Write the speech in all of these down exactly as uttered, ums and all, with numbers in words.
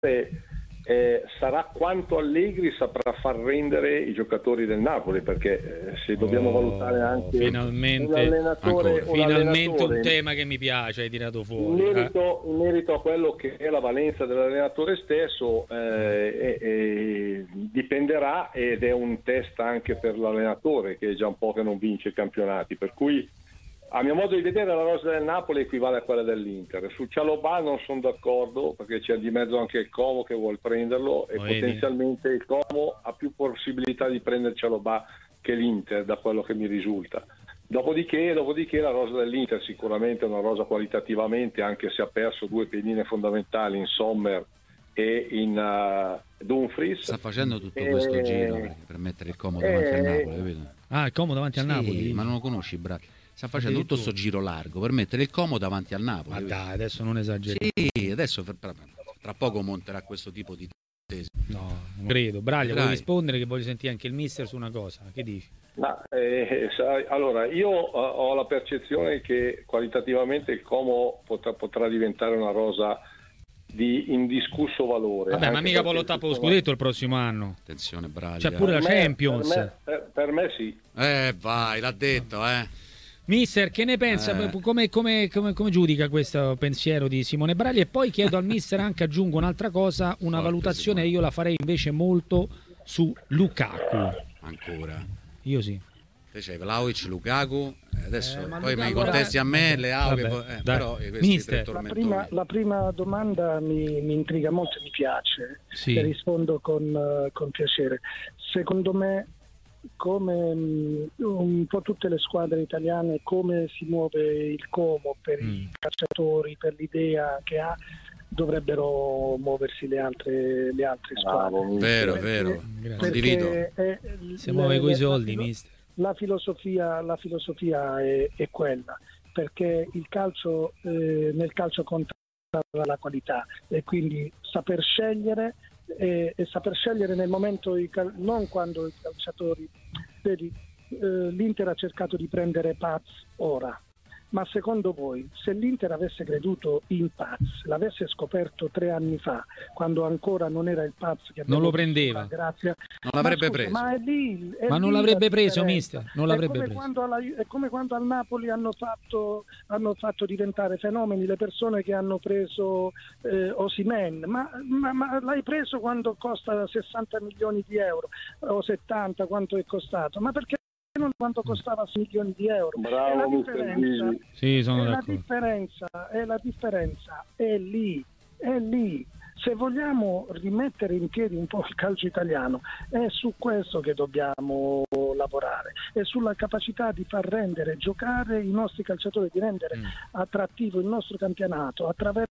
Eh, sarà quanto Allegri saprà far rendere i giocatori del Napoli, perché eh, se dobbiamo oh, valutare anche finalmente, un allenatore, un, finalmente allenatore, un tema che mi piace hai tirato fuori in merito, eh. in merito a quello che è la valenza dell'allenatore stesso, eh, eh, dipenderà, ed è un test anche per l'allenatore che è già un po' che non vince i campionati, per cui a mio modo di vedere la rosa del Napoli equivale a quella dell'Inter. Sul Cialobà non sono d'accordo, perché c'è di mezzo anche il Como che vuole prenderlo, e oh, potenzialmente il Como ha più possibilità di prendere Cialobà che l'Inter, da quello che mi risulta. Dopodiché, dopodiché la rosa dell'Inter sicuramente è una rosa qualitativamente, anche se ha perso due pedine fondamentali in Sommer e in uh, Dumfries. Sta facendo tutto e... questo giro per mettere il Como davanti e... al Napoli, capito? Ah, il Como davanti sì, al Napoli? Ma non lo conosci, Bra? Sta facendo tutto sto giro largo per mettere il Como davanti al Napoli. Ma dai, adesso non esageri. Sì, adesso tra poco monterà questo tipo di tesi. No, non credo. Braglia, vuoi rispondere, che voglio sentire anche il mister su una cosa? Che dici? Ma, eh, sai, allora, io ho la percezione che qualitativamente il Como potrà, potrà diventare una rosa di indiscusso valore. Vabbè, ma mica può lottare per lo scudetto il prossimo anno. Attenzione, Braglia. C'è pure per la me, Champions. Per me, per, per me sì. Eh, vai, l'ha detto, eh. Mister, che ne pensa? Eh. Come, come, come, come giudica questo pensiero di Simone Braglia? E poi chiedo al mister anche, aggiungo un'altra cosa, una Forte, valutazione, Simone. Io la farei invece molto su Lukaku. Ancora? Io sì. Invece Vlahovic, Lukaku, adesso eh, poi Lukaku, mi contesti a me, le Vabbè, che, eh, però mister. La prima, la prima domanda mi, mi intriga molto e mi piace, sì. E rispondo con, uh, con piacere. Secondo me, come um, un po' tutte le squadre italiane, come si muove il Como per mm. i calciatori, per l'idea che ha, dovrebbero muoversi le altre, le altre squadre. Bravo, vero, perché, vero, condivido. Si muove coi soldi, la, mister. La filosofia, la filosofia è, è quella, perché il calcio, eh, nel calcio conta la qualità, e quindi saper scegliere e, e saper scegliere nel momento, i cal- non quando i calciatori, vedi, eh, l'Inter ha cercato di prendere Paz ora. Ma secondo voi, se l'Inter avesse creduto in Paz, l'avesse scoperto tre anni fa, quando ancora non era il Paz che non lo prendeva, Grazia, non l'avrebbe ma scusa, preso. Ma, è lì, è ma non lì l'avrebbe preso, mister. Non l'avrebbe è come preso. Quando alla, è come quando al Napoli hanno fatto, hanno fatto diventare fenomeni le persone che hanno preso eh, Osimhen. Ma, ma, ma l'hai preso quando costa sessanta milioni di euro o settanta, quanto è costato? Ma perché non quanto costava sei milioni di euro? Bravo, è la differenza, sì, sono è la d'accordo. differenza, è la differenza, è lì, è lì. Se vogliamo rimettere in piedi un po' il calcio italiano, è su questo che dobbiamo lavorare, è sulla capacità di far rendere, giocare i nostri calciatori, di rendere mm. attrattivo il nostro campionato attraverso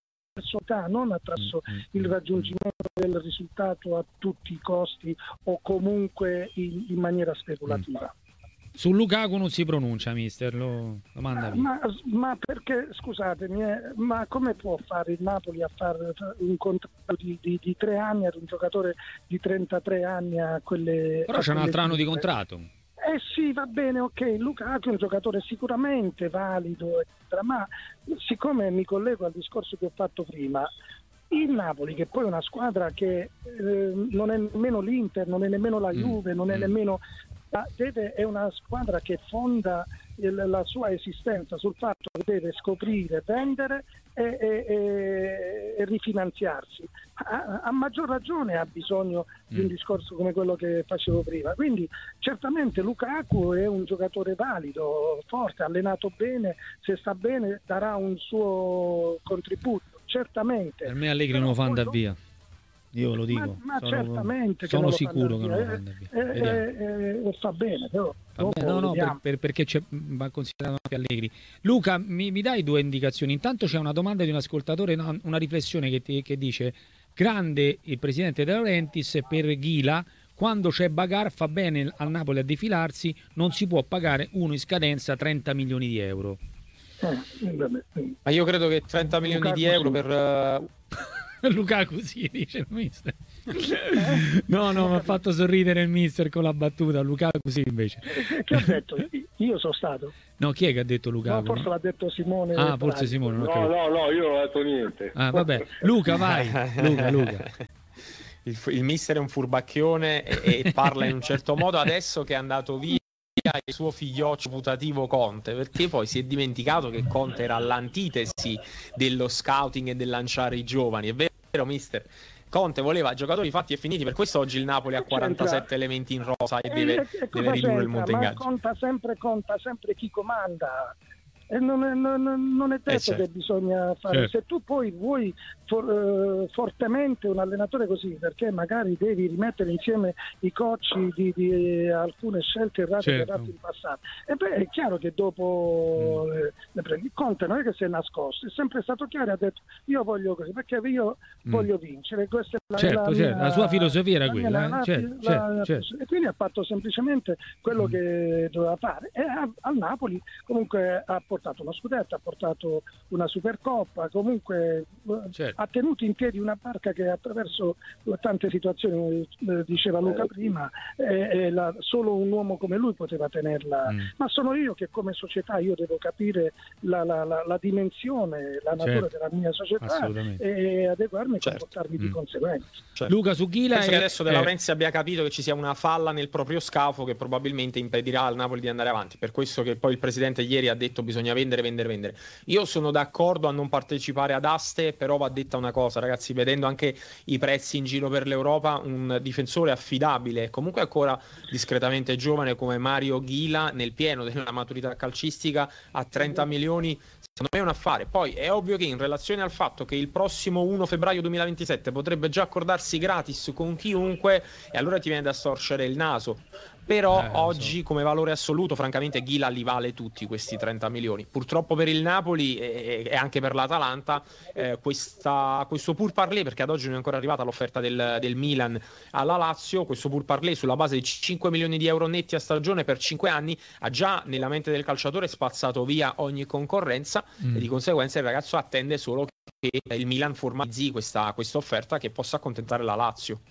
non attraverso mm. il raggiungimento del risultato a tutti i costi o comunque in, in maniera speculativa. Mm. Su Lukaku non si pronuncia, mister, lo, lo manda via. Ma, ma perché, scusatemi, eh, ma come può fare il Napoli a fare un contratto di, di, di tre anni ad un giocatore di trentatré anni a quelle... Però a c'è un altro anno di contratto. Eh sì, va bene, ok, Lukaku è un giocatore sicuramente valido, eccetera, ma siccome mi collego al discorso che ho fatto prima, il Napoli, che poi è una squadra che eh, non è nemmeno l'Inter, non è nemmeno la Juve, mm. non è mm. nemmeno... Deve, è una squadra che fonda il, la sua esistenza sul fatto che deve scoprire, vendere e, e, e, e rifinanziarsi. A, a maggior ragione ha bisogno mm. di un discorso come quello che facevo prima. Quindi certamente Lukaku è un giocatore valido, forte, allenato bene, se sta bene darà un suo contributo, certamente. Per me Allegri non lo fa andare via. Io lo dico, ma, ma sono, certamente sono che sicuro che non lo via. manda via. Eh, eh, eh, fa bene, però fa bene. No, no, per, per, perché c'è, va considerato anche Allegri. Luca, mi, mi dai due indicazioni? Intanto c'è una domanda di un ascoltatore, una riflessione che, ti, che dice: grande il presidente De Laurentiis per Ghila, quando c'è Bagar fa bene al Napoli a defilarsi, non si può pagare uno in scadenza trenta milioni di euro. Eh, vabbè. Ma io credo che trenta milioni Lukaku di euro per... Uh... Lukaku sì, dice il mister. No, no, mi ha fatto sorridere il mister con la battuta. Lukaku sì, invece. Che ha detto? Io sono stato. No, chi è che ha detto Lukaku? No, forse l'ha detto Simone. Ah, forse Simone. No, no, no, no, io non ho detto niente. Ah, vabbè. Luca, vai. Luca, Luca. Il, il mister è un furbacchione e, e parla in un certo modo adesso che è andato via il suo figlioccio putativo Conte, perché poi si è dimenticato che Conte era l'antitesi dello scouting e del lanciare i giovani. È vero, mister? Conte voleva giocatori fatti e finiti, per questo oggi il Napoli ha quarantasette elementi in rosa e deve, e, e deve ridurre il monte ma ingaggio. Conta sempre, conta sempre chi comanda. E non è, non, non è detto eh certo. che bisogna fare, certo. Se tu poi vuoi for, uh, fortemente un allenatore così, perché magari devi rimettere insieme i cocci di, di alcune scelte errate certo. che fatte in passato, e beh è chiaro che dopo mm. eh, le prendi. Conte non è che si è nascosto, è sempre stato chiaro e ha detto io voglio così perché io mm. voglio vincere. Questa è la, certo, la, certo. mia, la sua filosofia era la quella mia, eh? la, certo, la, certo, la, certo. E quindi ha fatto semplicemente quello mm. che doveva fare, e a, al Napoli comunque ha portato uno scudetto, ha portato una Supercoppa, comunque certo. ha tenuto in piedi una barca che attraverso tante situazioni, eh, diceva Luca prima, eh, eh, la, solo un uomo come lui poteva tenerla, mm. ma sono io che come società io devo capire la, la, la, la dimensione, la natura certo. della mia società e adeguarmi e certo. comportarmi mm. di conseguenza. Certo. Luca su Ghila penso è... che adesso De Laurentiis eh... abbia capito che ci sia una falla nel proprio scafo che probabilmente impedirà al Napoli di andare avanti, per questo che poi il presidente ieri ha detto bisogna vendere, vendere, vendere. Io sono d'accordo a non partecipare ad aste, però va detta una cosa, ragazzi, vedendo anche i prezzi in giro per l'Europa, un difensore affidabile, comunque ancora discretamente giovane come Mario Ghila, nel pieno della maturità calcistica, a trenta milioni, secondo me è un affare. Poi è ovvio che in relazione al fatto che il prossimo primo febbraio duemilaventisette potrebbe già accordarsi gratis con chiunque, e allora ti viene da storcere il naso. Però eh, oggi so. come valore assoluto francamente Ghila li vale tutti questi trenta milioni. Purtroppo per il Napoli e, e anche per l'Atalanta eh, questa, questo pur parlé, perché ad oggi non è ancora arrivata l'offerta del, del Milan alla Lazio, questo pur parlé sulla base di cinque milioni di euro netti a stagione per cinque anni ha già nella mente del calciatore spazzato via ogni concorrenza mm. e di conseguenza il ragazzo attende solo che il Milan formalizzi questa, questa offerta che possa accontentare la Lazio.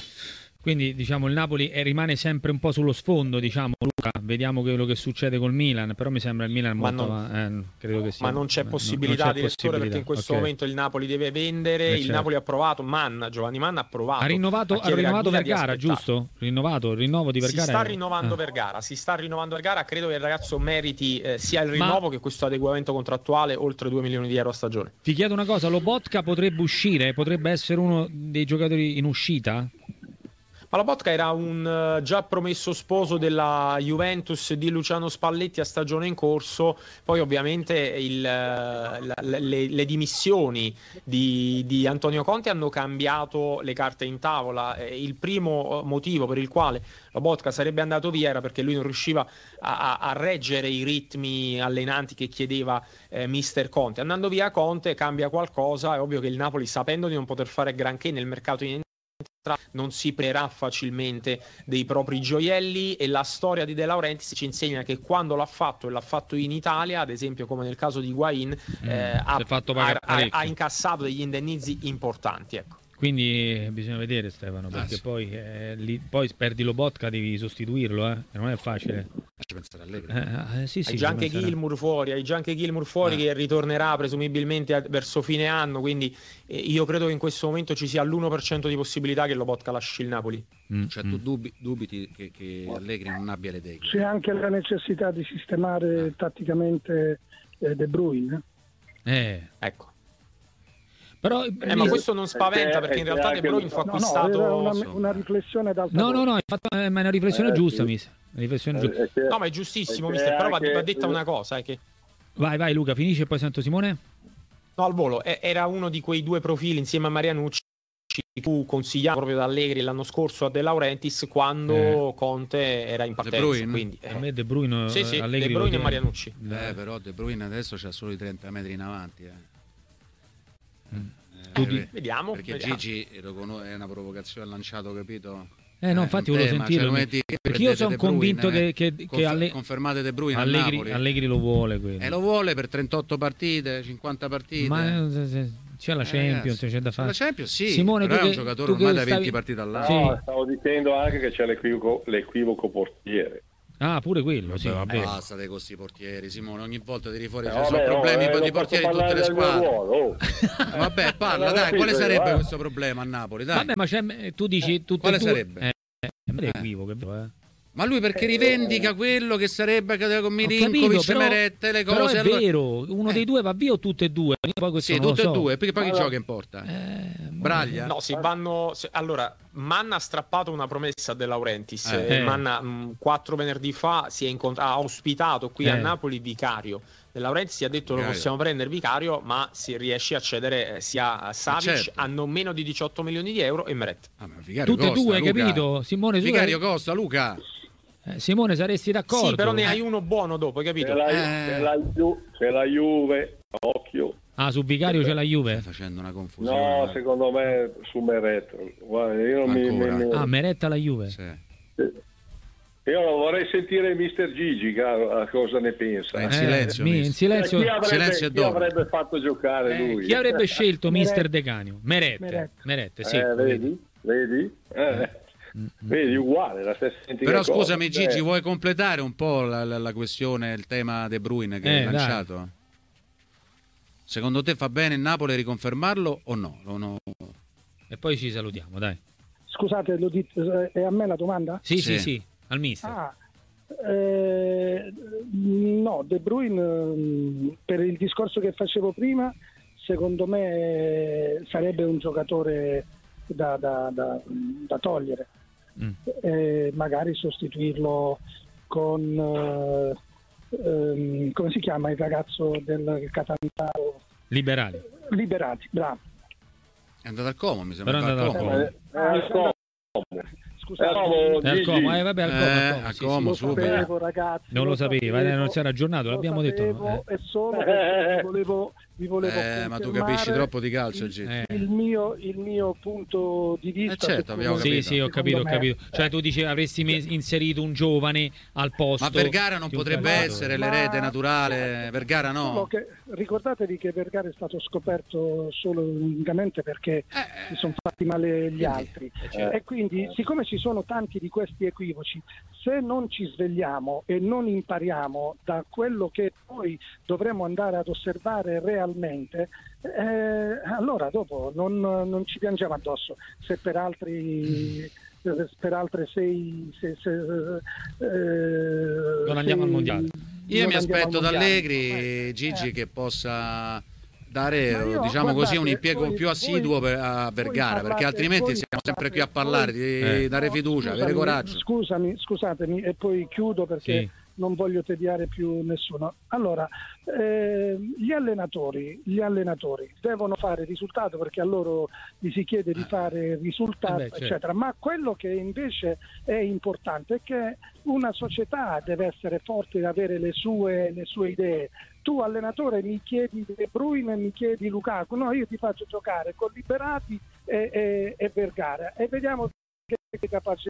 Quindi diciamo il Napoli è, rimane sempre un po' sullo sfondo, diciamo. Luca, vediamo quello che succede col Milan, però mi sembra il Milan ma molto non, eh, credo che sia, ma non c'è possibilità non c'è direttore possibilità. Perché in questo okay. momento il Napoli deve vendere, eh, il certo. Napoli ha provato, Manna, Giovanni Manna ha provato. Ha rinnovato, ha rinnovato Vergara, giusto? Rinnovato, il rinnovo di Vergara. Si sta è... rinnovando ah. Vergara, si sta rinnovando Vergara, credo che il ragazzo meriti eh, sia il rinnovo ma... che questo adeguamento contrattuale oltre due milioni di euro a stagione. Ti chiedo una cosa, Lobotka potrebbe uscire, potrebbe essere uno dei giocatori in uscita? Ma Lobotka era un uh, già promesso sposo della Juventus di Luciano Spalletti a stagione in corso, poi ovviamente il, uh, la, le, le dimissioni di, di Antonio Conte hanno cambiato le carte in tavola. Eh, il primo motivo per il quale Lobotka sarebbe andato via era perché lui non riusciva a, a, a reggere i ritmi allenanti che chiedeva eh, mister Conte. Andando via Conte cambia qualcosa, è ovvio che il Napoli, sapendo di non poter fare granché nel mercato in non si preerà facilmente dei propri gioielli, e la storia di De Laurentiis ci insegna che quando l'ha fatto e l'ha fatto in Italia, ad esempio come nel caso di Higuaín, mm, eh, ha, ha, ha incassato degli indennizi importanti, ecco. Quindi bisogna vedere, Stefano, perché ah, sì. poi, eh, lì, poi perdi Lobotka, devi sostituirlo, eh? non è facile. Ci pensare Allegri. Eh, eh, sì, sì, hai già anche Gilmour fuori, hai già anche Gilmour fuori eh. che ritornerà presumibilmente a, verso fine anno, quindi eh, io credo che in questo momento ci sia l'uno per cento di possibilità che Lobotka lasci il Napoli. Mm. Cioè tu dubi, dubiti che, che Allegri non abbia le idee? C'è anche la necessità di sistemare eh. tatticamente eh, De Bruyne. Eh. Ecco. Però, eh, ma questo non spaventa, perché in realtà De Bruyne fu acquistato. No, no, una, una riflessione da no, no, no, infatti, eh, ma è una riflessione eh, giusta, sì. mister. Una riflessione giusta. Eh, eh, no, ma è giustissimo, mister. Però va, va detta una cosa: è che... Vai, vai, Luca, finisce e poi sento Simone. No, al volo. Era uno di quei due profili insieme a Marianucci che fu consigliato proprio da Allegri l'anno scorso a De Laurentiis quando eh. Conte era in partenza. Quindi, eh. A me De Bruyne, sì, sì, Allegri De Bruyne e Marianucci. Eh, però De Bruyne adesso c'ha solo i trenta metri in avanti. Eh. Mm. Eh, di... Vediamo. Perché vediamo. Gigi è una provocazione lanciato, capito? Eh no, infatti volevo sentirlo, cioè, metti, perché io sono convinto che, che, che Confer- alle... confermate De Bruyne Allegri, a Napoli. Allegri lo vuole, quindi. E lo vuole per trentotto partite, cinquanta partite. Ma se, se, c'è la Champions, eh, c'è da fare. La Champions sì, Simone, però tu è un che, giocatore tu ormai da stavi... venti partite all'anno. Sì. No, stavo dicendo anche che c'è l'equivoco, l'equivoco portiere. Ah, pure quello, sì. Vabbè, Vabbè. basta con questi portieri, Simone, ogni volta tiri fuori, Eh, ci vabbè, sono problemi no, eh, di portieri in tutte le squadre. Oh. Vabbè, parla, dai, quale sarebbe questo problema a Napoli? Dai. Vabbè, ma c'è, tu dici tutte quale e due... sarebbe? Eh, è equivoco, eh. Ma lui perché rivendica quello che sarebbe con Milinkovic, Meret, le cose. Però è allora... vero, uno eh. dei due va via o tutte e due? Poi sì, tutte so. e due, perché poi chi allora... gioca in porta? Eh, Braglia? No, si vanno... Allora, Manna ha strappato una promessa De Laurentiis. Eh. Manna mh, quattro venerdì fa si è incont- ha ospitato qui eh. a Napoli Vicario. De Laurentiis ha detto Vicario. lo possiamo prendere Vicario, ma si riesce a cedere sia a Savic, certo. a non meno di diciotto milioni di euro e Meret. Ah, ma Vicario tutte e costa, due, Luca. capito? Simone, Vicario Costa, Luca. Eh, Simone, saresti d'accordo? Sì, però ne hai uno buono dopo, capito? C'è la, Eh. c'è la, Ju- c'è la Juve, occhio. Ah, su Vicario c'è la Juve? Stai facendo una confusione. No, secondo me su Meret. Guarda, io non mi, Ancora? mi, mi... Ah, Meretta la Juve. Sì. Io vorrei sentire mister Gigi a cosa ne pensa. Eh, in Eh, silenzio, mi- mister. in silenzio. Chi avrebbe, silenzio e chi dopo. avrebbe fatto giocare Eh, lui? chi avrebbe scelto Meret. mister De Canio? Merette. Meret. Merette, sì. Eh, vedi? Vedi? Eh. Vedi, uguale, la stessa identica Però cosa. scusami Gigi, Eh. vuoi completare un po' la, la, la questione, il tema De Bruyne che Eh, hai dai. lanciato? Secondo te fa bene il Napoli riconfermarlo o no? O no? E poi ci salutiamo, dai. Scusate, lo dite, è a me la domanda? Sì, Sì. sì, sì, al mister. Ah, eh, no, De Bruyne, mm, per il discorso che facevo prima, secondo me eh, sarebbe un giocatore da, da- da- da togliere. Mm. Eh, magari sostituirlo con eh, ehm, come si chiama il ragazzo del Catanzaro? Liberali. Liberati, bravo. È andato al Como, mi sembra. Però è andato al Como. Como. Eh, al Como. Scusate, Eravamo- È al Gigi. Como, eh, vabbè, al Como, Eh, al Como, al sì, Como, sì. lo super. sapevo, ragazzi, Non lo sapeva, eh, non si era aggiornato, lo l'abbiamo detto, sapevo, eh. e solo perché vi volevo, vi volevo Eh, ma tu confermare capisci troppo di calcio, il, Gigi. Eh. il mio, il mio punto di vista. Eh, certo, su abbiamo come- Sì, capito. sì, ho capito, ho secondo me- capito. Cioè tu dici avresti mes- inserito un giovane al posto. Ma Vergara non di un potrebbe calciatore. essere Ma- l'erede naturale? Vergara Solo no? che- ricordatevi che Vergara è stato scoperto solo unicamente perché Eh, si sono fatti male gli quindi, altri. eh, certo. E quindi, siccome ci sono tanti di questi equivoci, se non ci svegliamo e non impariamo da quello che poi dovremo andare ad osservare realmente, eh, allora dopo non, non ci piangiamo addosso. Se per altri per altre sei, sei, sei eh, Non andiamo sei- al mondiale. Io non mi andiamo aspetto al da mondiale. Allegri, Eh, Gigi, eh. che possa dare, Ma io, diciamo così, guardate, un impiego voi- più assiduo voi- per, a voi Vergara, perché parlate- altrimenti voi siamo sempre parlate- qui a parlare di Eh. dare No, fiducia, avere scusami, coraggio. Scusami, scusatemi, e poi chiudo perché Sì. non voglio tediare più nessuno. Allora, eh, gli allenatori, gli allenatori devono fare risultato perché a loro gli si chiede di fare risultato, Eh beh, certo. eccetera. Ma quello che invece è importante è che una società deve essere forte ed avere le sue, le sue idee. Tu allenatore mi chiedi De Bruyne, mi chiedi Lukaku, no, io ti faccio giocare con Liberati e, e, e Vergara e vediamo che è capace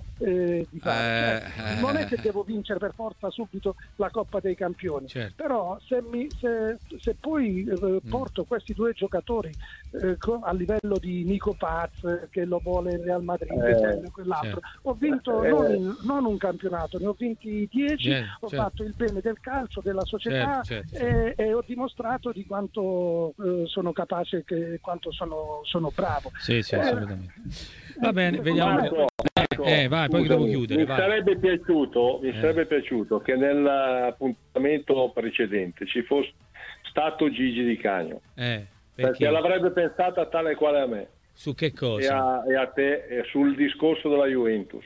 eh, di fare. Eh, Cioè, non è che devo vincere per forza subito la Coppa dei Campioni, Certo. però se, mi, se, se poi eh, porto questi due giocatori eh, co- a livello di Nico Paz eh, che lo vuole il Real Madrid Eh, quello e quell'altro, ho vinto Eh. non, in- non un campionato, ne ho vinti dieci, Certo, ho certo. fatto il bene del calcio, della società Certo, certo, E, e ho dimostrato di quanto eh, sono capace, che quanto sono, sono bravo. Sì, sì, Eh, assolutamente. Va bene, vediamo. Marco, Marco, Eh, vai, poi scusami, devo chiudere, Mi vai. sarebbe piaciuto, mi Eh. sarebbe piaciuto che nell'appuntamento precedente ci fosse stato Gigi Di Canio, Eh, perché perché? l'avrebbe pensata tale e quale a me Su che e cosa? a, e a te e sul discorso della Juventus.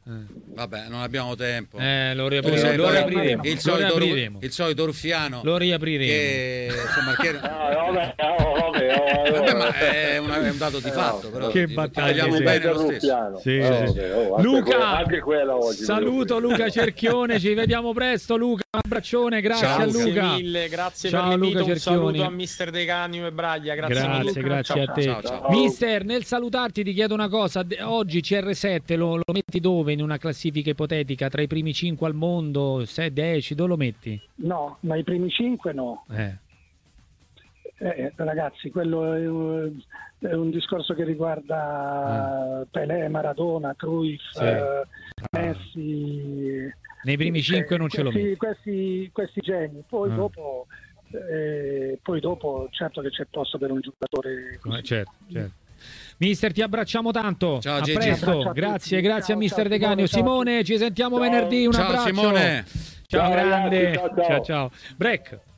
Vabbè, non abbiamo tempo. Eh, lo Tu riapriremo. sei Lo poi riapriremo. il Lo solito, riapriremo. il solito ruffiano Lo riapriremo. che, insomma, che- Ah, vabbè, oh, vabbè, oh, vabbè, oh, ma è, una- è un dato di Eh, fatto, no, però che ti- battaglia tagliamo sei. bene lo stesso. Ruffiano. Sì, Eh, sì. vabbè, oh, anche Luca, quella- anche quella oggi saluto Luca Cerchione, ci vediamo presto Luca, un abbraccione, grazie Ciao, a Grazie Luca. mille, grazie Ciao, per l'invito, Luca un saluto Cerchioni. a mister De Canio e Braglia, grazie, Grazie, mille. grazie Ciao, a te. ciao, ciao. Mister, nel salutarti ti chiedo una cosa, De- oggi C R sette lo, lo metti dove in una classifica ipotetica, tra i primi cinque al mondo, sei, dieci, dove lo metti? No, ma i primi cinque no. Eh. Eh, ragazzi, quello è un, è un discorso che riguarda mm. Pelé, Maradona, Cruyff, sì. eh, Messi. Nei primi cinque eh, non ce questi, lo metto. Questi, questi geni. Poi mm. dopo, eh, poi dopo, certo che c'è posto per un giocatore così. Eh, certo, certo. Mister, ti abbracciamo tanto. Ciao, a Gigi. Presto. Grazie, grazie ciao, a Mister ciao, De Canio. Simone, Simone, ci sentiamo ciao. venerdì. Un ciao, abbraccio. Simone. Ciao, ciao grande. ragazzi, ciao, ciao. ciao, ciao. Break.